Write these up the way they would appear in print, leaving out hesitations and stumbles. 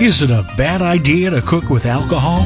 Is it a bad idea to cook with alcohol?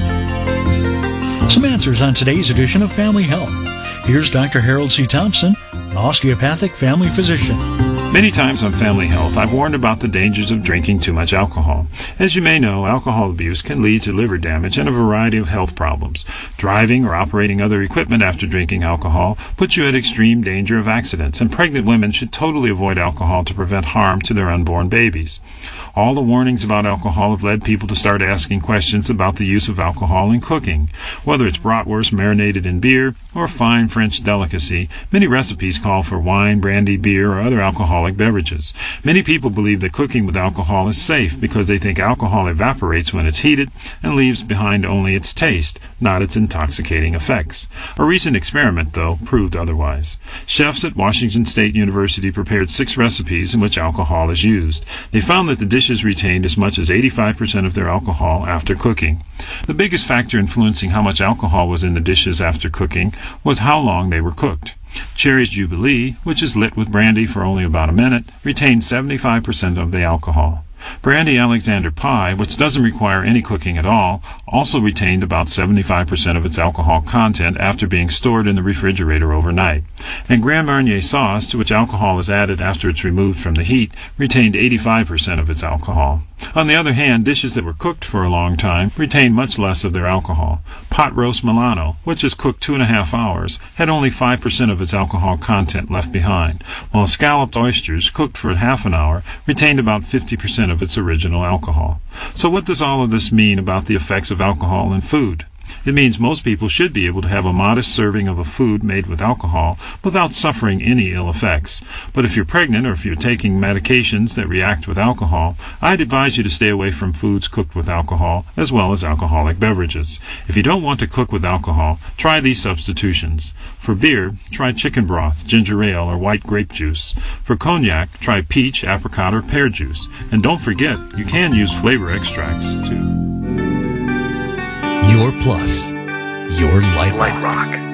Some answers on today's edition of Family Health. Here's Dr. Harold C. Thompson, an osteopathic family physician. Many times on Family Health, I've warned about the dangers of drinking too much alcohol. As you may know, alcohol abuse can lead to liver damage and a variety of health problems. Driving or operating other equipment after drinking alcohol puts you at extreme danger of accidents, and pregnant women should totally avoid alcohol to prevent harm to their unborn babies. All the warnings about alcohol have led people to start asking questions about the use of alcohol in cooking. Whether it's bratwurst marinated in beer or a fine French delicacy, many recipes call for wine, brandy, beer, or other alcoholic beverages. Many people believe that cooking with alcohol is safe because they think alcohol evaporates when it's heated and leaves behind only its taste, not its intoxicating effects. A recent experiment, though, proved otherwise. Chefs at Washington State University prepared 6 recipes in which alcohol is used. They found that the dishes retained as much as 85% of their alcohol after cooking. The biggest factor influencing how much alcohol was in the dishes after cooking was how long they were cooked. Cherry's Jubilee, which is lit with brandy for only about a minute, retained 75% of the alcohol. Brandy Alexander Pie, which doesn't require any cooking at all, also retained about 75% of its alcohol content after being stored in the refrigerator overnight. And Grand Marnier sauce, to which alcohol is added after it's removed from the heat, retained 85% of its alcohol. On the other hand, dishes that were cooked for a long time retained much less of their alcohol. Pot roast Milano, which is cooked 2.5 hours, had only 5% of its alcohol content left behind, while scalloped oysters, cooked for half an hour, retained about 50% of its original alcohol. So what does all of this mean about the effects of alcohol in food? It means most people should be able to have a modest serving of a food made with alcohol without suffering any ill effects. But if you're pregnant or if you're taking medications that react with alcohol, I'd advise you to stay away from foods cooked with alcohol as well as alcoholic beverages. If you don't want to cook with alcohol, try these substitutions. For beer, try chicken broth, ginger ale, or white grape juice. For cognac, try peach, apricot, or pear juice. And don't forget, you can use flavor extracts too. Your Plus, your Light Rock.